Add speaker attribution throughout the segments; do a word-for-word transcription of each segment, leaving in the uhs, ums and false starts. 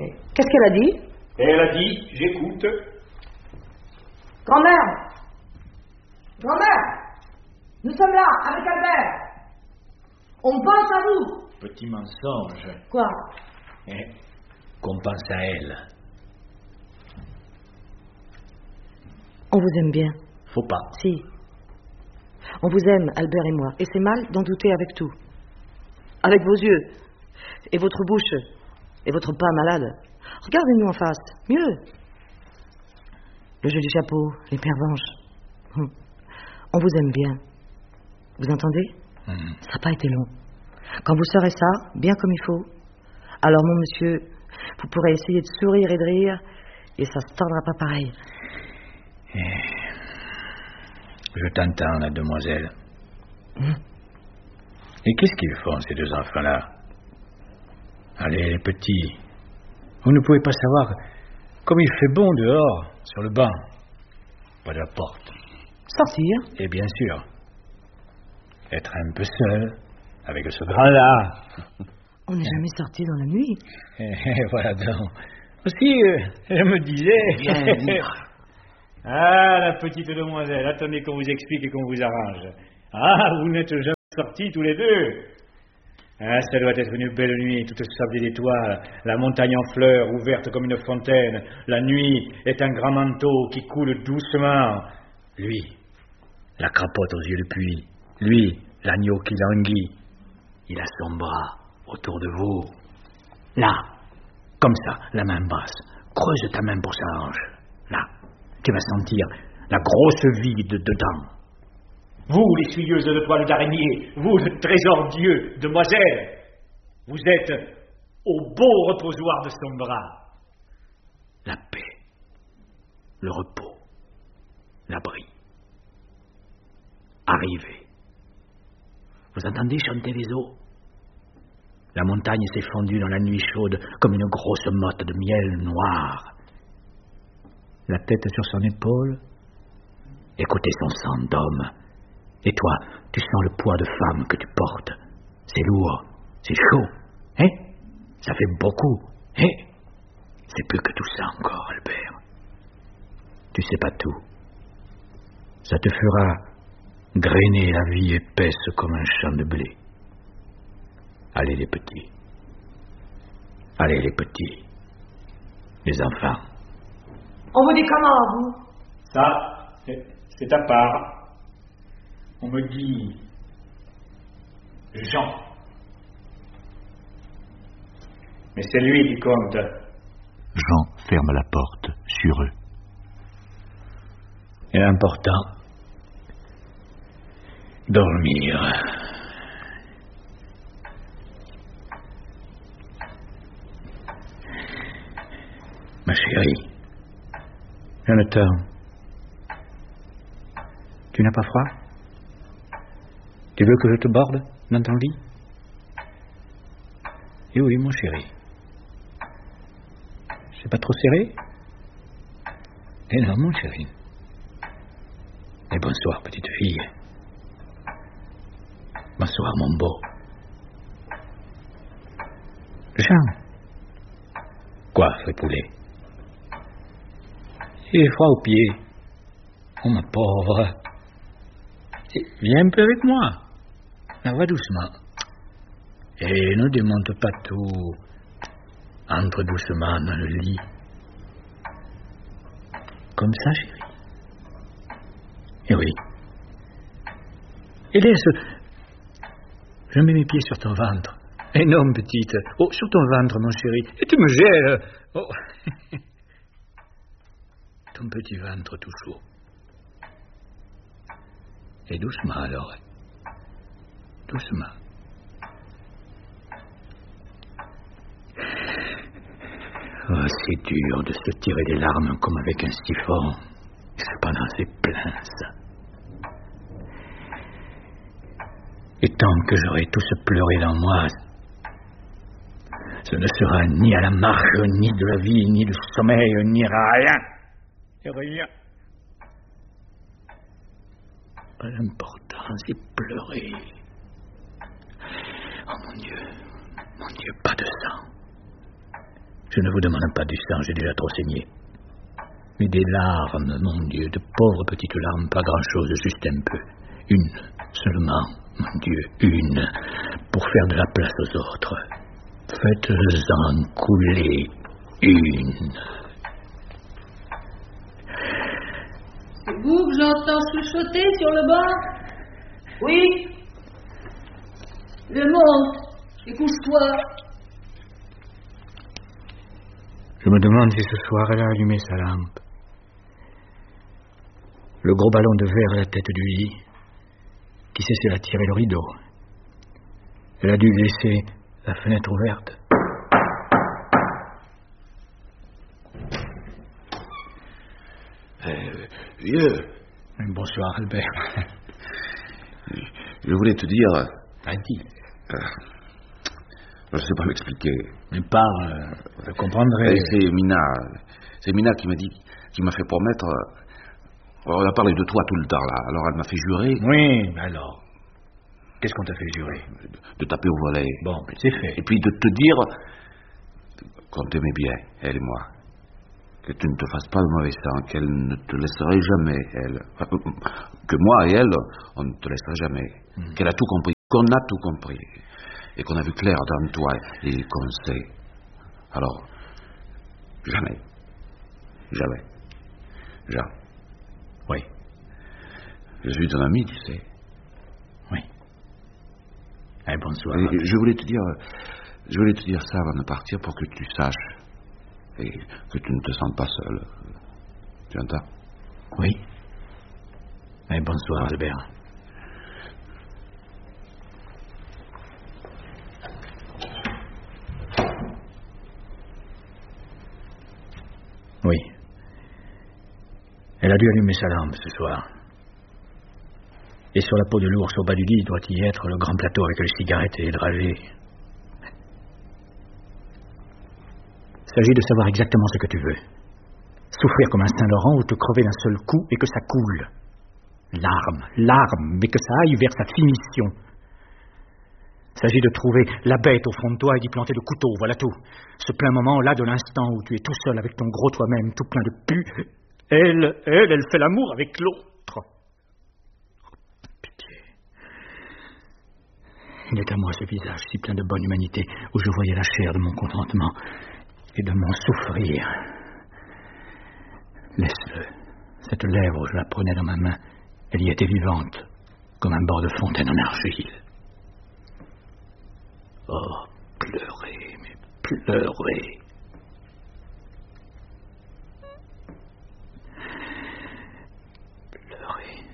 Speaker 1: Qu'est-ce qu'elle a dit?
Speaker 2: Elle a dit, j'écoute.
Speaker 1: Grand-mère! Grand-mère! Nous sommes là, avec Albert! On pense à vous!
Speaker 3: Petit mensonge.
Speaker 1: Quoi?
Speaker 3: Eh, qu'on pense à elle.
Speaker 1: On vous aime bien.
Speaker 3: Faut pas.
Speaker 1: Si. On vous aime, Albert et moi, et c'est mal d'en douter avec tout. Avec vos yeux, et votre bouche, et votre pas malade. Regardez-nous en face, mieux. Le jeu du chapeau, les pervenches. Hum. On vous aime bien. Vous entendez?
Speaker 3: Hum.
Speaker 1: Ça n'a pas été long. Quand vous saurez ça, bien comme il faut, alors mon monsieur, vous pourrez essayer de sourire et de rire, et ça se tordra pas pareil.
Speaker 3: Eh, je t'entends, la demoiselle.
Speaker 1: Hum.
Speaker 3: Et qu'est-ce qu'ils font, ces deux enfants-là? Allez, les petits, vous ne pouvez pas savoir comme il fait bon dehors, sur le banc, pas de la porte.
Speaker 1: Sortir?
Speaker 3: Et bien sûr, être un peu seul avec ce grand-là.
Speaker 1: On n'est jamais sorti dans la nuit.
Speaker 3: Et voilà donc. Aussi, euh, je me disais...
Speaker 1: Bien.
Speaker 3: Ah, la petite demoiselle, attendez qu'on vous explique et qu'on vous arrange. Ah, vous n'êtes jamais sortis tous les deux. Ah, ça doit être une belle nuit, toute sablée d'étoiles, la montagne en fleurs, ouverte comme une fontaine. La nuit est un grand manteau qui coule doucement. Lui, la crapote aux yeux de puits. Lui, l'agneau qui languit. Il a son bras autour de vous. Là, comme ça, la main basse. Creuse ta main pour sa hanche. Là, tu vas sentir la grosse vide dedans. Vous, les suilleuses de toiles d'araignée, vous, le trésor Dieu, demoiselle, vous êtes au beau reposoir de son bras. La paix, le repos, l'abri. Arrivez. Vous entendez chanter les eaux? La montagne s'est fondue dans la nuit chaude comme une grosse motte de miel noir. La tête sur son épaule, écoutez son sang d'homme. Et toi, tu sens le poids de femme que tu portes. C'est lourd, c'est chaud, hein? Ça fait beaucoup, hein? C'est plus que tout ça encore, Albert. Tu sais pas tout. Ça te fera grainer la vie épaisse comme un champ de blé. Allez les petits. Allez les petits. Les enfants.
Speaker 1: On vous dit comment, vous?
Speaker 2: Ça, c'est, c'est ta part. On me dit Jean. Mais c'est lui qui compte.
Speaker 4: Jean ferme la porte sur eux.
Speaker 3: Et l'important, dormir. Ma chérie, Jonathan, tu n'as pas froid? Tu veux que je te borde dans ton lit? Eh oui, mon chéri. C'est pas trop serré? Eh non, mon chéri. Et bonsoir, petite fille. Bonsoir, mon beau. Jean. Quoi, fait poulet? Il est froid aux pieds. Oh, ma pauvre. Viens un peu avec moi. Là, va doucement. Et ne démonte pas tout. Entre doucement dans le lit. Comme ça, chérie. Eh oui. Et laisse. Je mets mes pieds sur ton ventre. Eh non, petite. Oh, sur ton ventre, mon chéri. Et tu me gèles. Oh. Ton petit ventre tout chaud. Et doucement alors. Doucement. Oh, c'est dur de se tirer des larmes comme avec un siphon. Cependant, c'est plein, ça. Et tant que j'aurai tous pleuré dans moi, ce ne sera ni à la marche, ni de la vie, ni du sommeil, ni à rien. Et rien. L'important, c'est pleurer. Oh mon Dieu, mon Dieu, pas de sang. Je ne vous demande pas du sang, j'ai déjà trop saigné. Mais des larmes, mon Dieu, de pauvres petites larmes, pas grand-chose, juste un peu. Une seulement, mon Dieu, une, pour faire de la place aux autres. Faites-en couler une.
Speaker 5: C'est vous que j'entends chuchoter sur le banc? Oui. Le monte et couche-toi.
Speaker 3: Je me demande si ce soir elle a allumé sa lampe. Le gros ballon de verre à la tête du lit, qui cessait à tirer le rideau. Elle a dû laisser la fenêtre ouverte.
Speaker 6: Euh, vieux.
Speaker 3: Bonsoir, Albert.
Speaker 6: Je voulais te dire...
Speaker 3: Vas-y.
Speaker 6: Euh, je ne sais pas m'expliquer.
Speaker 3: Mais parle, euh, je comprendrai.
Speaker 6: Et c'est Mina. C'est Mina qui m'a dit, qui m'a fait promettre... Euh, on a parlé de toi tout le temps, là. Alors elle m'a fait jurer...
Speaker 3: Oui, alors... Qu'est-ce qu'on t'a fait jurer?
Speaker 6: De, de taper au volet.
Speaker 3: Bon, c'est fait.
Speaker 6: Et puis de te dire qu'on t'aimait bien, elle et moi. Que tu ne te fasses pas de mauvais sang, qu'elle ne te laisserait jamais, elle. Enfin, que moi et elle, on ne te laisserait jamais. Mmh. Qu'elle a tout compris, qu'on a tout compris. Et qu'on a vu clair dans toi et qu'on sait. Alors, jamais. Jamais. Jamais.
Speaker 3: Oui.
Speaker 6: Je suis ton ami, tu sais.
Speaker 3: Oui. Eh, bonsoir.
Speaker 6: Et je voulais te dire, je voulais te dire ça avant de partir pour que tu saches et que tu ne te sentes pas seul. Tu entends?
Speaker 3: Oui. Eh, bonsoir, Albert. Oui. Elle a dû allumer sa lampe ce soir. Et sur la peau de l'ours au bas du lit doit y être le grand plateau avec les cigarettes et les dragées. Il s'agit de savoir exactement ce que tu veux. Souffrir comme un Saint-Laurent ou te crever d'un seul coup et que ça coule. Larmes, larmes, mais que ça aille vers sa finition. Il s'agit de trouver la bête au fond de toi et d'y planter le couteau, voilà tout. Ce plein moment-là de l'instant où tu es tout seul avec ton gros toi-même, tout plein de pu. Elle, elle, elle fait l'amour avec l'autre. Oh, pitié. Il est à moi ce visage si plein de bonne humanité où je voyais la chair de mon contentement et de mon souffrir. Laisse-le. Cette lèvre, je la prenais dans ma main. Elle y était vivante, comme un bord de fontaine en argile. Oh, pleurer, mais pleurer. Pleurer.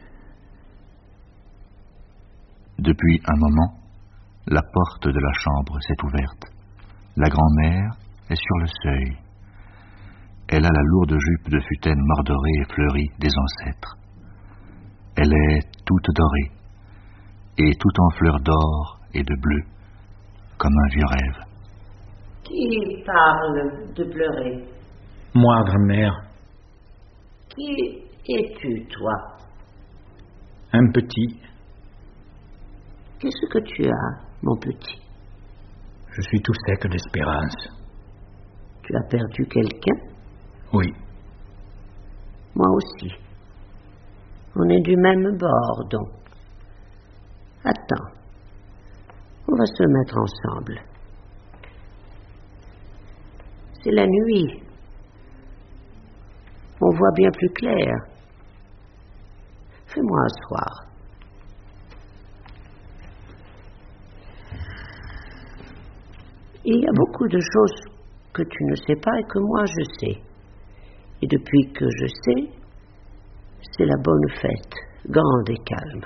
Speaker 4: Depuis un moment, la porte de la chambre s'est ouverte. La grand-mère est sur le seuil. Elle a la lourde jupe de futaine mordorée et fleurie des ancêtres. Elle est toute dorée, et tout en fleurs d'or et de bleu, comme un vieux rêve.
Speaker 7: Qui parle de pleurer?
Speaker 3: Moi, grand-mère.
Speaker 7: Qui es-tu, toi?
Speaker 3: Un petit.
Speaker 7: Qu'est-ce que tu as, mon petit?
Speaker 3: Je suis tout sec d'espérance.
Speaker 7: Tu as perdu quelqu'un?
Speaker 3: Oui.
Speaker 7: Moi aussi. On est du même bord, donc. Attends. On va se mettre ensemble. C'est la nuit. On voit bien plus clair. Fais-moi asseoir. Il y a beaucoup de choses que tu ne sais pas et que moi je sais. Et depuis que je sais, c'est la bonne fête, grande et calme.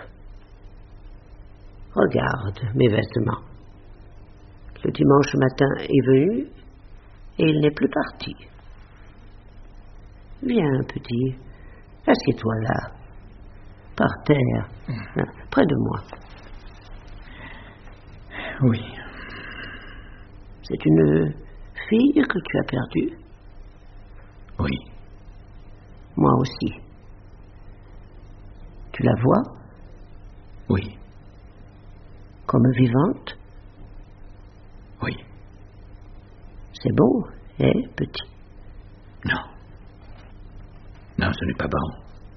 Speaker 7: Regarde mes vêtements. Le dimanche matin est venu et il n'est plus parti. Viens, petit, assieds-toi là, par terre, là, près de moi.
Speaker 3: Oui.
Speaker 7: C'est une fille que tu as perdue?
Speaker 3: Oui.
Speaker 7: Moi aussi. Tu la vois?
Speaker 3: Oui.
Speaker 7: Comme vivante?
Speaker 3: Oui.
Speaker 7: C'est beau, Eh, petit?
Speaker 3: Non. Non, ce n'est pas bon.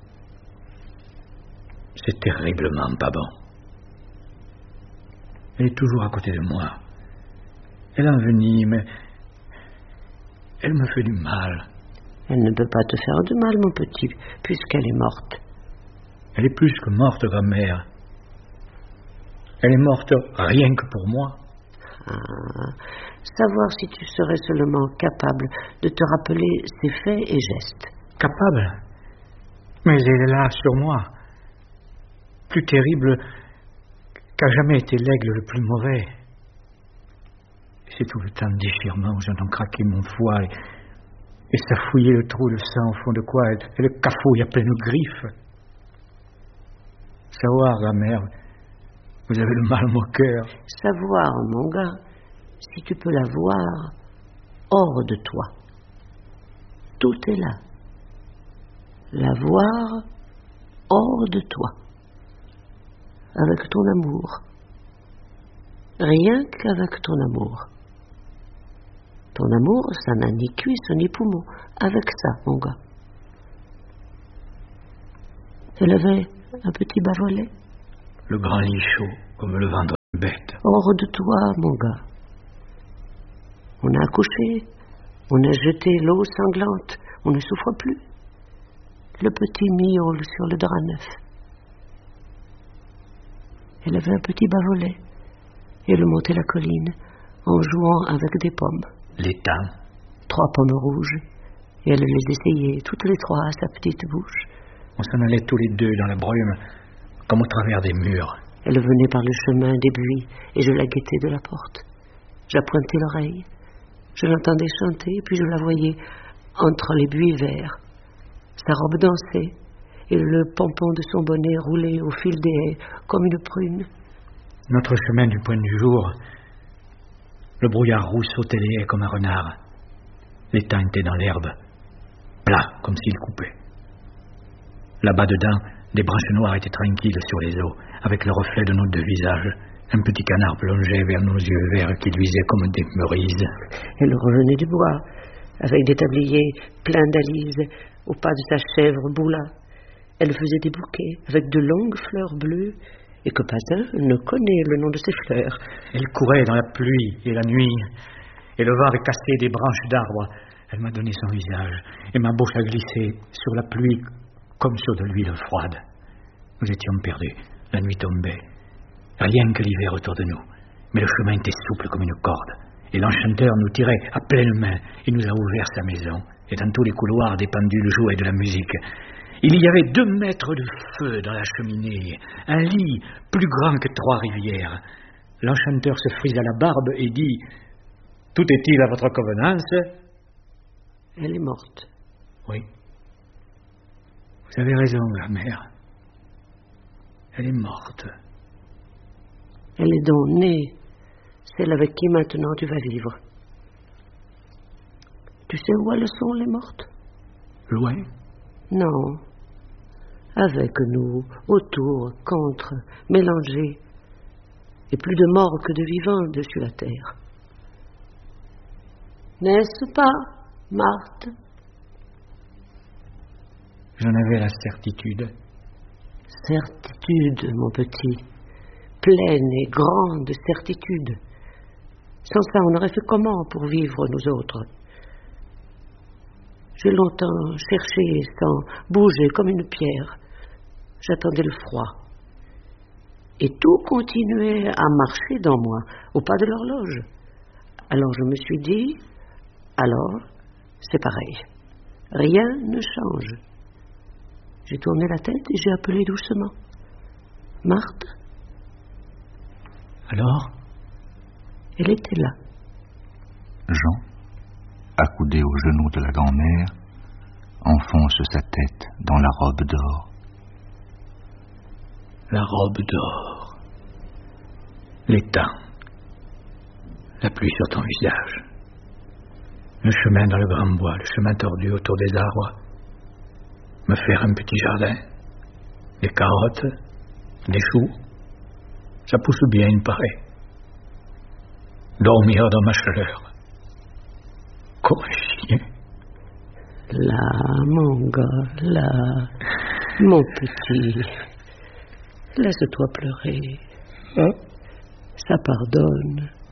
Speaker 3: C'est terriblement pas bon. Elle est toujours à côté de moi. Elle envenime. Elle me fait du mal.
Speaker 7: Elle ne peut pas te faire de mal, mon petit, puisqu'elle est morte.
Speaker 3: Elle est plus que morte, grand-mère. Elle est morte rien que pour moi.
Speaker 7: Ah, savoir si tu serais seulement capable de te rappeler ses faits et gestes.
Speaker 3: Capable? Mais elle est là sur moi. Plus terrible qu'a jamais été l'aigle le plus mauvais. C'est tout le temps de déchirement où j'en ai craqué mon foie et, et ça fouillait le trou de sang au fond de quoi et, et le cafouille à pleine griffe. Savoir, la mère, vous avez le mal au cœur.
Speaker 7: Savoir, mon gars, si tu peux la voir hors de toi. Tout est là. La voir hors de toi. Avec ton amour. Rien qu'avec ton amour. Ton amour, ça n'a ni cuisse ni poumon. Avec ça, mon gars. Elle avait un petit bas-volet.
Speaker 3: Le grand lit chaud, comme le ventre d'une bête.
Speaker 7: Hors de toi, mon gars. On a accouché. On a jeté l'eau sanglante. On ne souffre plus. Le petit miaule sur le drap neuf. Elle avait un petit bas-volet. Et elle montait la colline en jouant avec des pommes.
Speaker 3: L'étang.
Speaker 7: Trois pommes rouges. Et elle les essayait, toutes les trois, à sa petite bouche.
Speaker 3: On s'en allait tous les deux dans la brume, comme au travers des murs.
Speaker 7: Elle venait par le chemin des buis, et je la guettais de la porte. J'appointais l'oreille. Je l'entendais chanter, puis je la voyais entre les buis verts. Sa robe dansait, et le pompon de son bonnet roulait au fil des haies, comme une prune.
Speaker 3: Notre chemin du point du jour, le brouillard rouge sautait les haies comme un renard. L'étang était dans l'herbe, plat comme s'il coupait. Là-bas dedans, des branches noires étaient tranquilles sur les eaux, avec le reflet de nos deux visages. Un petit canard plongeait vers nos yeux verts qui luisaient comme des merises.
Speaker 7: Elle revenait du bois, avec des tabliers pleins d'alises, au pas de sa chèvre Boula. Elle faisait des bouquets avec de longues fleurs bleues, et que pas un ne connaît le nom de ces fleurs.
Speaker 3: Elle courait dans la pluie et la nuit, et le vent avait cassé des branches d'arbres. Elle m'a donné son visage, et ma bouche a glissé sur la pluie comme sur de l'huile froide. Nous étions perdus, la nuit tombait. Rien que l'hiver autour de nous, mais le chemin était souple comme une corde, et l'enchanteur nous tirait à pleine main. Il nous a ouvert sa maison, et dans tous les couloirs des pendules jouaient de la musique. Il y avait deux mètres de feu dans la cheminée, un lit plus grand que trois rivières. L'enchanteur se frisa la barbe et dit « Tout est-il à votre convenance ?»
Speaker 7: Elle est morte.
Speaker 3: Oui. Vous avez raison, la mère. Elle est morte.
Speaker 7: Elle est donc née, celle avec qui maintenant tu vas vivre. Tu sais où elles sont, les mortes?
Speaker 3: Loin?
Speaker 7: Non. Avec nous, autour, contre, mélangés. Et plus de morts que de vivants dessus la terre. N'est-ce pas, Marthe?
Speaker 3: J'en avais la certitude.
Speaker 7: Certitude, mon petit. Pleine et grande certitude. Sans ça, on aurait fait comment pour vivre, nous autres? J'ai longtemps cherché sans bouger comme une pierre. J'attendais le froid. Et tout continuait à marcher dans moi, au pas de l'horloge. Alors je me suis dit, alors, c'est pareil. Rien ne change. J'ai tourné la tête et j'ai appelé doucement. Marthe?
Speaker 3: Alors?
Speaker 7: Elle était là.
Speaker 4: Jean, accoudé au genou de la grand-mère, enfonce sa tête dans la robe d'or.
Speaker 3: La robe d'or. L'étang. La pluie sur ton visage. Le chemin dans le grand bois, le chemin tordu autour des arbres. Me faire un petit jardin. Des carottes, des choux. Ça pousse bien, il me paraît. Dormir dans ma chaleur. Comme
Speaker 7: Là, mon gars, là, mon petit. Laisse-toi pleurer. Hein? Ça pardonne.